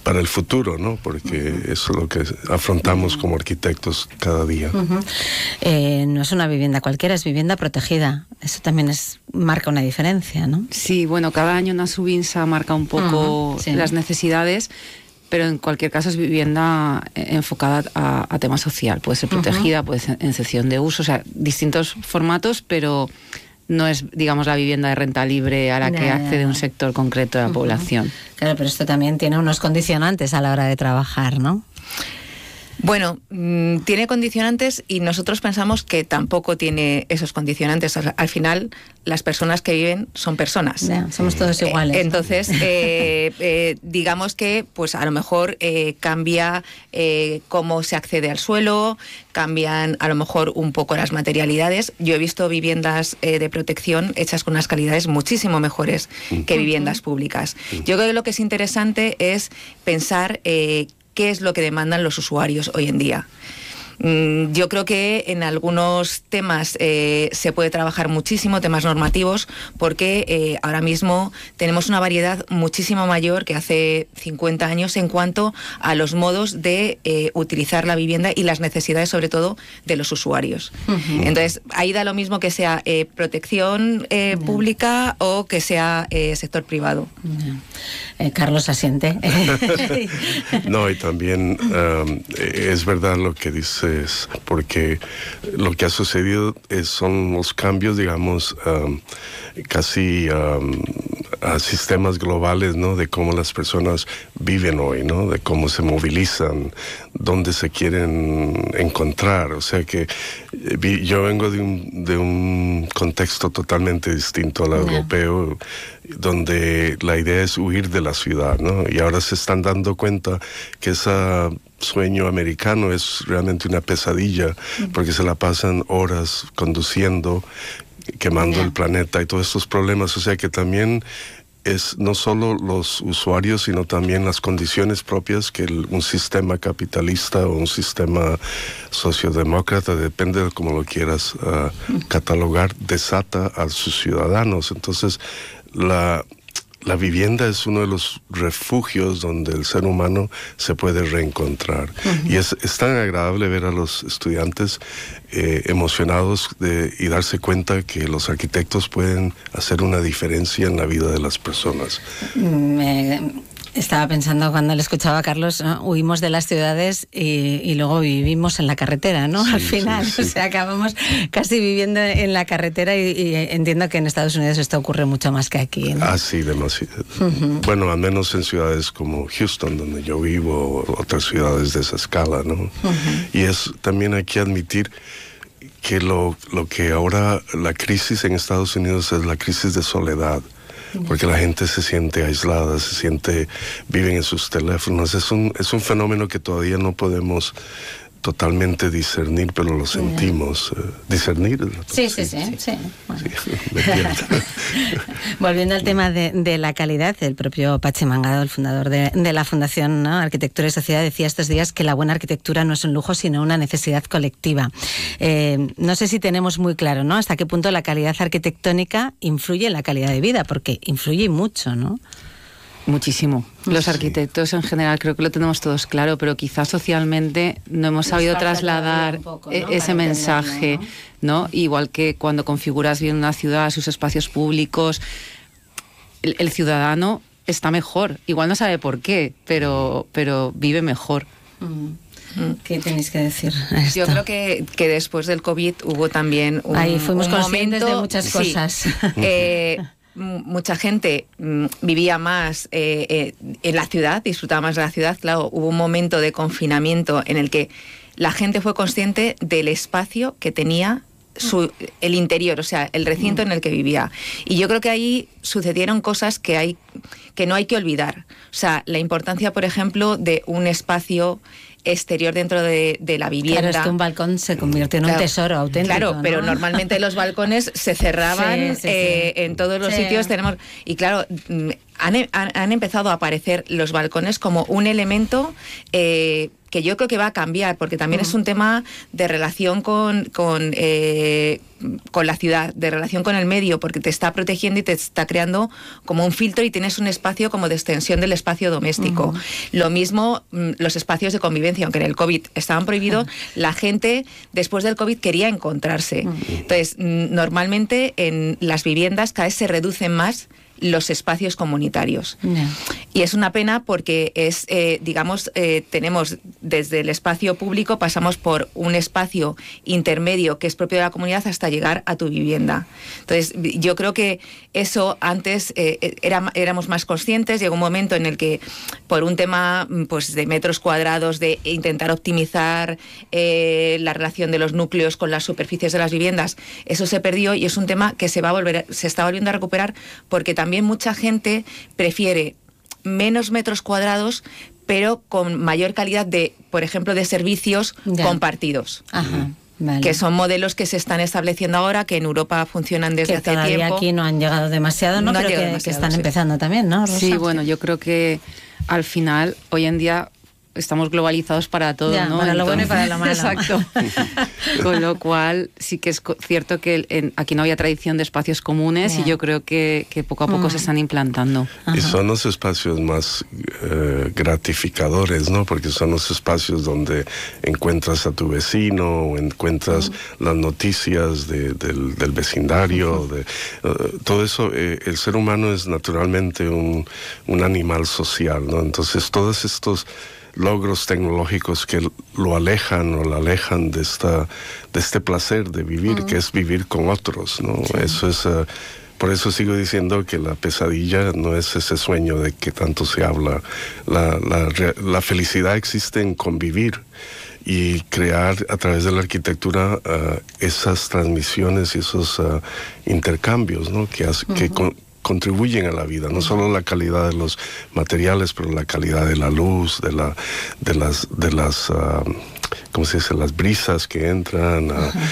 para el futuro, ¿no? Porque eso es lo que afrontamos como arquitectos cada día. No es una vivienda cualquiera, es vivienda protegida. Eso también marca una diferencia, ¿no? Sí, bueno, cada año Nasubinsa marca un poco las necesidades, pero en cualquier caso es vivienda enfocada a tema social. Puede ser protegida, puede ser en cesión de uso, o sea, distintos formatos, pero no es, digamos, la vivienda de renta libre a la que accede un sector concreto de la población. Claro, pero esto también tiene unos condicionantes a la hora de trabajar, ¿no? Bueno, tiene condicionantes y nosotros pensamos que tampoco tiene esos condicionantes. Al final, las personas que viven son personas. Ya, somos todos iguales. Entonces, digamos que pues a lo mejor cambia cómo se accede al suelo, cambian a lo mejor un poco las materialidades. Yo he visto viviendas de protección hechas con unas calidades muchísimo mejores que viviendas públicas. Yo creo que lo que es interesante es pensar qué es lo que demandan los usuarios hoy en día. Yo creo que en algunos temas se puede trabajar muchísimo, temas normativos, porque ahora mismo tenemos una variedad muchísimo mayor que hace 50 años en cuanto a los modos de utilizar la vivienda y las necesidades, sobre todo, de los usuarios. Entonces, ahí da lo mismo que sea protección pública o que sea sector privado. Carlos asiente. No, y también es verdad lo que dices, porque lo que ha sucedido son los cambios, digamos, casi a sistemas globales, ¿no? De cómo las personas viven hoy, ¿no? De cómo se movilizan, dónde se quieren encontrar. O sea que yo vengo de un contexto totalmente distinto al europeo, donde la idea es huir de la ciudad, ¿no? Y ahora se están dando cuenta que ese sueño americano es realmente una pesadilla, porque se la pasan horas conduciendo, quemando el planeta y todos estos problemas. O sea que también es no solo los usuarios, sino también las condiciones propias que un sistema capitalista o un sistema sociodemócrata, depende de cómo lo quieras catalogar, desata a sus ciudadanos. Entonces, la vivienda es uno de los refugios donde el ser humano se puede reencontrar. Y es tan agradable ver a los estudiantes emocionados y darse cuenta que los arquitectos pueden hacer una diferencia en la vida de las personas. Estaba pensando cuando le escuchaba a Carlos, ¿no? Huimos de las ciudades y luego vivimos en la carretera, ¿no? Sí, al final, sí. O sea, acabamos casi viviendo en la carretera y entiendo que en Estados Unidos esto ocurre mucho más que aquí, ¿no? Ah, sí, demasiado. Bueno, al menos en ciudades como Houston, donde yo vivo, o otras ciudades de esa escala, ¿no? Y también hay que admitir que lo que ahora la crisis en Estados Unidos es la crisis de soledad. Porque la gente se siente aislada, viven en sus teléfonos. Es un fenómeno que todavía no podemos totalmente discernir, pero lo sentimos. ¿Discernir? Sí. Bueno. Volviendo al tema de la calidad, el propio Patxi Mangado, el fundador de la Fundación, ¿no? Arquitectura y Sociedad, decía estos días que la buena arquitectura no es un lujo, sino una necesidad colectiva. No sé si tenemos muy claro, ¿no?, hasta qué punto la calidad arquitectónica influye en la calidad de vida, porque influye mucho, ¿no? Muchísimo. Los arquitectos en general creo que lo tenemos todos claro, pero quizás socialmente no hemos sabido trasladar poco, ¿no?, ese mensaje, ¿no? Igual que cuando configuras bien una ciudad, sus espacios públicos, el ciudadano está mejor. Igual no sabe por qué, pero vive mejor. ¿Qué tenéis que decir a esto? Yo creo que después del COVID hubo también Ahí fuimos conscientes momento, de muchas cosas. Mucha gente vivía más en la ciudad, disfrutaba más de la ciudad. Claro, hubo un momento de confinamiento en el que la gente fue consciente del espacio que tenía el interior, o sea, el recinto en el que vivía. Y yo creo que ahí sucedieron cosas que no hay que olvidar. O sea, la importancia, por ejemplo, de un espacio exterior dentro de la vivienda. Claro, es que un balcón se convierte en un tesoro auténtico. Claro, ¿no? pero normalmente los balcones se cerraban en todos los sitios. Y claro, han empezado a aparecer los balcones como un elemento que yo creo que va a cambiar, porque también es un tema de relación con la ciudad, de relación con el medio, porque te está protegiendo y te está creando como un filtro y tienes un espacio como de extensión del espacio doméstico. Lo mismo los espacios de convivencia, aunque en el COVID estaban prohibidos, la gente después del COVID quería encontrarse. Entonces, normalmente en las viviendas cada vez se reducen más los espacios comunitarios. Y es una pena porque es, tenemos desde el espacio público, pasamos por un espacio intermedio que es propio de la comunidad hasta llegar a tu vivienda. Entonces, yo creo que eso antes éramos más conscientes. Llegó un momento en el que, por un tema pues de metros cuadrados, de intentar optimizar la relación de los núcleos con las superficies de las viviendas, eso se perdió y es un tema que se está volviendo a recuperar, porque también mucha gente prefiere menos metros cuadrados, pero con mayor calidad de, por ejemplo, de servicios compartidos. Ajá. Vale. Que son modelos que se están estableciendo ahora, que en Europa funcionan desde hace tiempo. Que aquí no han llegado demasiado, ¿no? Pero que están empezando también, ¿no, Rosa? Sí, bueno, yo creo que al final, hoy en día, estamos globalizados para todo, ¿no? Para lo bueno y para lo malo. Exacto. Con lo cual, sí que es cierto que aquí no había tradición de espacios comunes y yo creo que poco a poco se están implantando. Y son los espacios más gratificadores, ¿no? Porque son los espacios donde encuentras a tu vecino, o encuentras las noticias del vecindario, todo eso. El ser humano es naturalmente un animal social, ¿no? Entonces, todos estos logros tecnológicos que lo alejan o la alejan de este placer de vivir, que es vivir con otros, ¿no? Sí. Eso es, por eso sigo diciendo que la pesadilla no es ese sueño de que tanto se habla. La felicidad existe en convivir y crear a través de la arquitectura esas transmisiones y esos intercambios, ¿no? Que contribuyen a la vida, no solo la calidad de los materiales, pero la calidad de la luz, de las ¿cómo se dice? Las brisas que entran,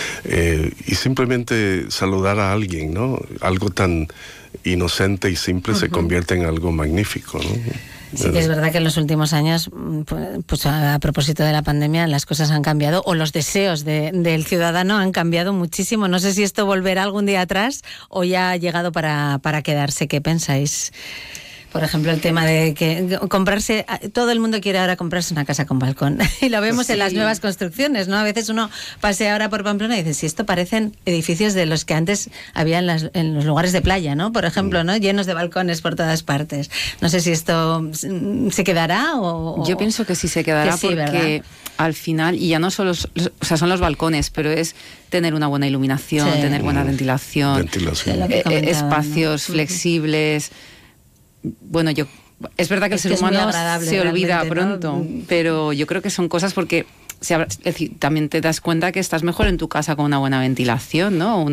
y simplemente saludar a alguien, ¿no? Algo tan inocente y simple se convierte en algo magnífico, ¿no? Sí que es verdad que en los últimos años, pues a propósito de la pandemia, las cosas han cambiado, o los deseos del ciudadano han cambiado muchísimo. No sé si esto volverá algún día atrás o ya ha llegado para quedarse. ¿Qué pensáis? Por ejemplo, el tema de que comprarse, todo el mundo quiere ahora comprarse una casa con balcón. Y lo vemos en las nuevas construcciones, ¿no? A veces uno pasea ahora por Pamplona y dice, si esto parecen edificios de los que antes había en los lugares de playa, ¿no? Por ejemplo, ¿no? Llenos de balcones por todas partes. No sé si esto se quedará o... Yo pienso que sí se quedará, sí, porque ¿verdad? Al final, y ya no solo, son los balcones, pero es tener una buena iluminación, tener buena ventilación. Espacios flexibles. Bueno, es verdad que el ser humano se olvida pronto, ¿no? Pero yo creo que son cosas porque es decir, también te das cuenta que estás mejor en tu casa con una buena ventilación, ¿no?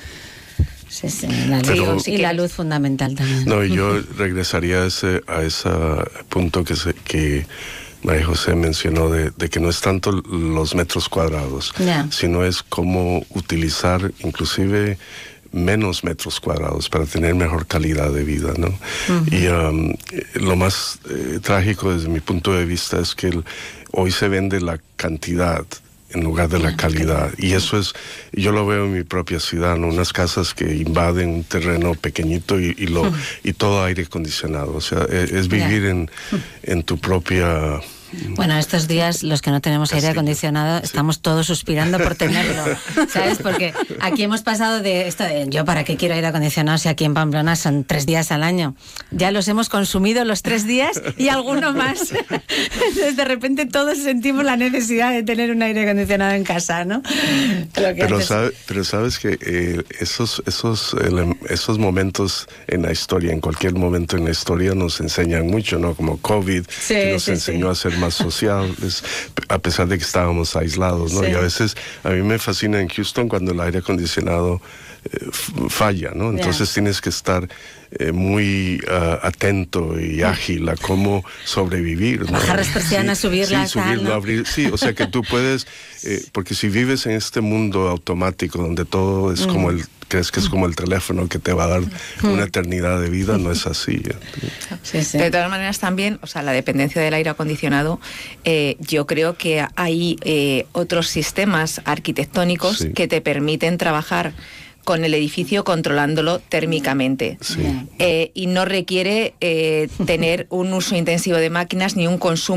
Sí, la luz fundamental también. No, yo regresaría a ese punto que María José mencionó de que no es tanto los metros cuadrados, sino es cómo utilizar inclusive menos metros cuadrados para tener mejor calidad de vida, ¿no? Y lo más trágico desde mi punto de vista es que hoy se vende la cantidad en lugar de la calidad. Y eso yo lo veo en mi propia ciudad, ¿no? Unas casas que invaden un terreno pequeñito y todo aire acondicionado. O sea, es vivir en tu propia... Bueno, estos días los que no tenemos aire acondicionado estamos todos suspirando por tenerlo, ¿sabes? Porque aquí hemos pasado de esto de yo para qué quiero aire acondicionado si aquí en Pamplona son 3 días al año. Ya los hemos consumido los 3 días y alguno más. Entonces de repente todos sentimos la necesidad de tener un aire acondicionado en casa, ¿no? Pero sabes que esos momentos en la historia, en cualquier momento en la historia nos enseñan mucho, ¿no? Como COVID, que nos enseñó a ser más sociales, a pesar de que estábamos aislados, ¿no? Y a veces a mí me fascina en Houston cuando el aire acondicionado falla, ¿no? Entonces tienes que estar muy atento y ágil a cómo sobrevivir, ¿no? Bajar las persianas, subirlas, subirlo, abrir, o sea que tú puedes, porque si vives en este mundo automático donde todo es como crees que es como el teléfono que te va a dar una eternidad de vida, no es así. Sí, sí. De todas maneras también, o sea, la dependencia del aire acondicionado, yo creo que hay otros sistemas arquitectónicos que te permiten trabajar con el edificio controlándolo térmicamente. Sí. Y no requiere tener un uso intensivo de máquinas ni un consumo